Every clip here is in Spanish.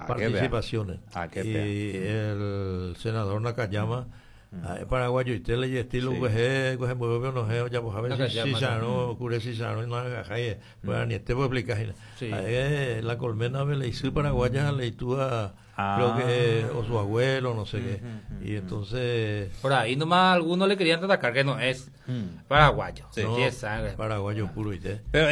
participaciones. Y el senador Nakayama, paraguayo, y tele y estilo, pues muy bueno, ya pues a ver si ya no, cure si ya no, bueno, ni este puede explicar. La colmena me le hizo paraguaya, le hizo creo que o su abuelo, no sé qué. Y entonces por ahí nomás algunos le querían atacar que no es paraguayo, no, paraguayo puro y té. Pero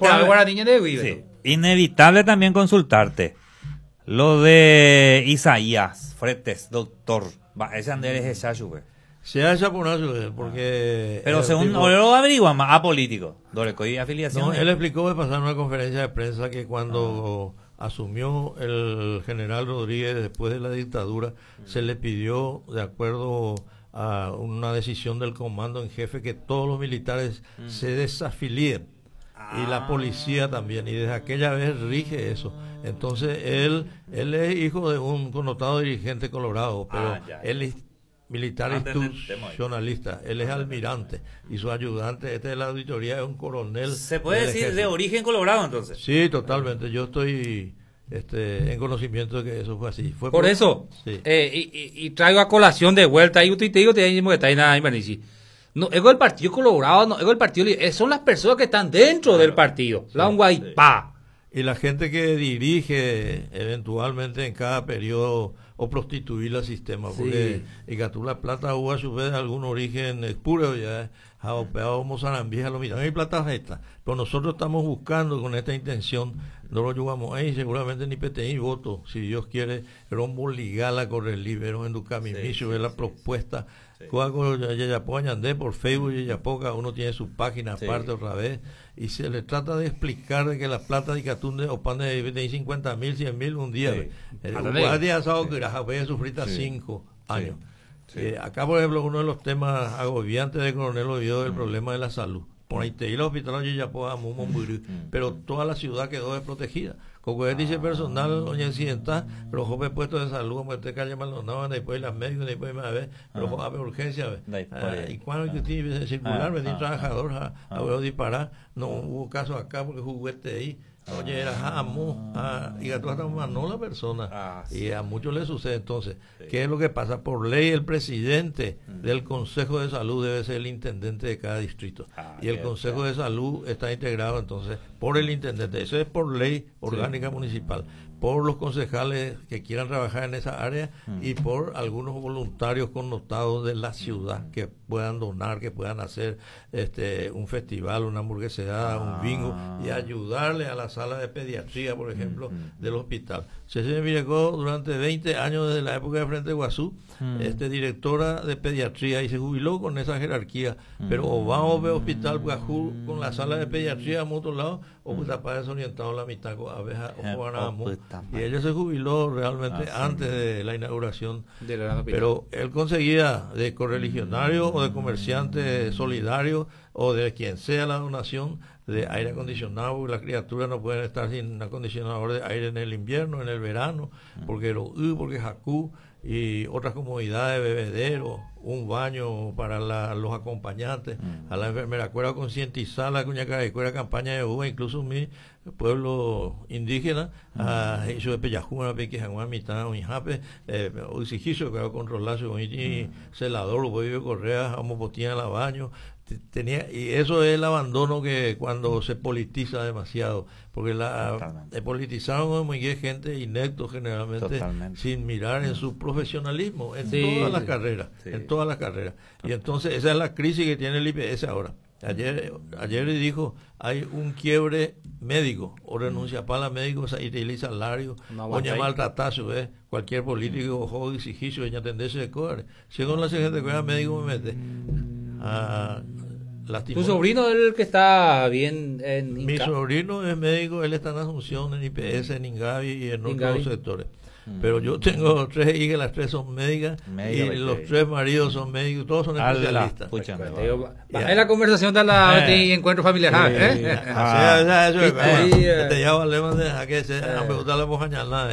inevitable también consultarte lo de Isaías Fretes, doctor. Ese Andrés es Shashuber. Se hace por eso, porque... Pero según lo averigua más apolítico. ¿Y afiliación? No, él explicó de pasar una conferencia de prensa que cuando asumió el general Rodríguez después de la dictadura, se le pidió, de acuerdo a una decisión del comando en jefe, que todos los militares se desafilien. Y la policía también, y desde aquella vez rige eso. Entonces él es hijo de un connotado dirigente colorado, pero él es militar institucionalista, él es almirante y su ayudante, de la auditoría, es un coronel. ¿Se puede decir de origen colorado entonces? Sí, totalmente, yo estoy en conocimiento de que eso fue así. Por eso, sí. Y traigo a colación de vuelta, y usted digo que está ahí nada, no, es el Partido Colorado, no, es el Partido, son las personas que están dentro del partido, la Guaipá. Y la gente que dirige eventualmente en cada periodo o prostituir el sistema, porque y que tú la plata hubo a su vez de algún origen puro, ya opeado Mozambique, lo mismo. No hay plata esta, pero nosotros estamos buscando con esta intención, no lo llevamos ahí, seguramente ni PTI voto, si Dios quiere, rombo ligala correr libero en Ducamimicio, es la propuesta. Por Facebook y Yapoca uno tiene su página aparte otra vez y se le trata de explicar de que la plata de Catunde o pan de 50.000, 100.000 un día día asado que la sufrir 5 años. Acá por ejemplo uno de los temas agobiantes de Coronel Oviedo es el problema de la salud. Por ahí te el hospital de Yapoca, pero toda la ciudad quedó desprotegida. Como él dice personal, doña accidental, pero joven puesto de salud, como este calle Maldonado, después las médicos, después me ver, pero a urgencia. Y cuando yo estoy circular, me di trabajador, a disparar, no hubo caso acá porque juguete ahí. Oye, era y tú hasta mandó la persona y a muchos les sucede. Entonces, ¿qué es lo que pasa? Por ley el presidente del Consejo de Salud debe ser el intendente de cada distrito y el Consejo de Salud está integrado entonces por el intendente. Eso es por ley orgánica municipal, por los concejales que quieran trabajar en esa área y por algunos voluntarios connotados de la ciudad que puedan donar, que puedan hacer un festival, una hamburguesada, un bingo y ayudarle a la sala de pediatría, por ejemplo, del hospital. Cecilia Mirecó durante 20 años desde la época de Frente Guazú, directora de pediatría y se jubiló con esa jerarquía, pero o vamos a ver hospital Guajú con la sala de pediatría a otro lado o pues para desorientado la mitad con abeja o guanamo. Y ella se jubiló realmente antes de la inauguración, pero él conseguía de correligionario o de comerciante solidario o de quien sea la donación de aire acondicionado, porque las criaturas no pueden estar sin acondicionador de aire en el invierno, en el verano, porque porque jacú y otras comodidades, bebedero, un baño para los acompañantes, a la enfermera, cuera concientizar la cuñacara, campaña de uva, incluso mi pueblo indígena, hizo de Pellajuna, Pequijaguán, mitad, un jape, exigicio que controlar su celador, lo puede correa, homopotina en la baño. Y eso es el abandono que cuando se politiza demasiado, porque politizaron muy gente inepto generalmente, sin mirar en su profesionalismo en todas las carreras, y entonces esa es la crisis que tiene el IPS ahora. Ayer dijo hay un quiebre médico o renuncia para médicos y te salario o maltratazo, cualquier político ojo exigicio ella tendencia de cobre si con la gente que médico me mete ¿Tu sobrino es el que está bien en Inca? Mi sobrino es médico, él está en Asunción, en IPS, en Ingavi y en otros sectores. Pero yo tengo 3 hijas, las 3 son médicas y los 3 maridos son médicos, todos son especialistas. En la conversación de la encuentro familiar. Te llevo al lema de que se me gusta la bojañana.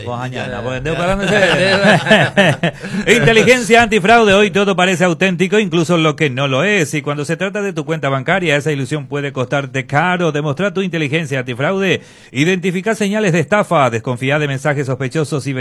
Inteligencia antifraude, hoy todo parece auténtico, incluso lo que no lo es. Y cuando se trata de tu cuenta bancaria, esa ilusión puede costarte caro. Demostrar tu inteligencia antifraude, identificar señales de estafa, desconfiar de mensajes sospechosos y